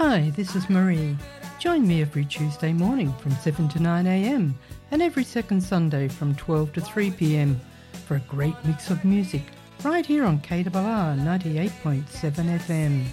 Hi, this is Marie. Join me every Tuesday morning from 7 to 9 a.m. and every second Sunday from 12 to 3 p.m. for a great mix of music right here on KRR 98.7 FM.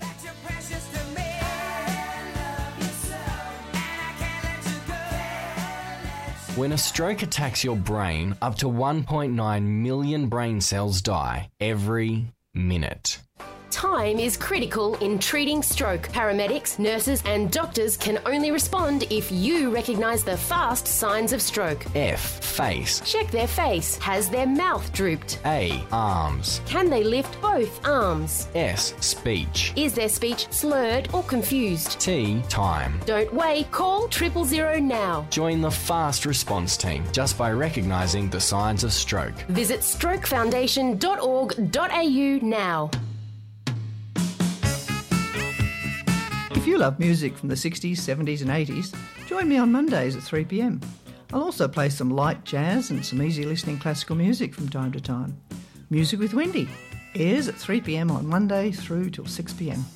When a stroke attacks your brain, up to 1.9 million brain cells die every minute. Time is critical in treating stroke. Paramedics, nurses and doctors can only respond if you recognise the fast signs of stroke. F. Face. Check their face. Has their mouth drooped? A. Arms. Can they lift both arms? S. Speech. Is their speech slurred or confused? T. Time. Don't wait. Call 000 now. Join the fast response team just by recognising the signs of stroke. Visit strokefoundation.org.au now. If you love music from the 60s, 70s and 80s, join me on Mondays at 3 p.m. I'll also play some light jazz and some easy listening classical music from time to time. Music with Wendy airs at 3 p.m. on Monday through till 6 p.m.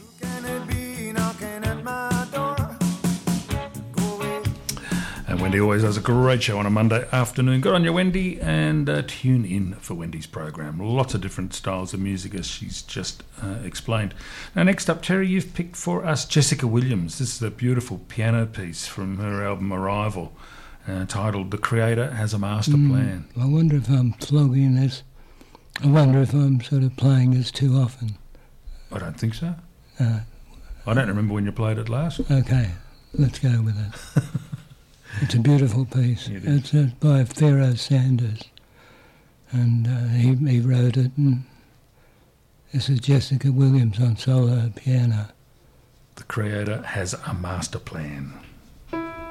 And Wendy always does a great show on a Monday afternoon. Good on you, Wendy, and tune in for Wendy's program. Lots of different styles of music, as she's just explained. Now, next up, Terry, you've picked for us Jessica Williams. This is a beautiful piano piece from her album Arrival, titled The Creator Has a Master Plan. I wonder if I'm flogging this. I wonder if I'm sort of playing this too often. I don't think so. I don't remember when you played it last. Okay, let's go with it. It's a beautiful piece. It's by Pharoah Sanders, and he wrote it. And this is Jessica Williams on solo piano. The Creator Has a Master Plan.